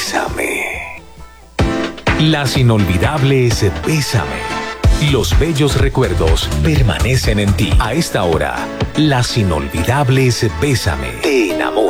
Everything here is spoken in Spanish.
Bésame. Las inolvidables Bésame. Los bellos recuerdos permanecen en ti. A esta hora, las inolvidables Bésame te enamoran.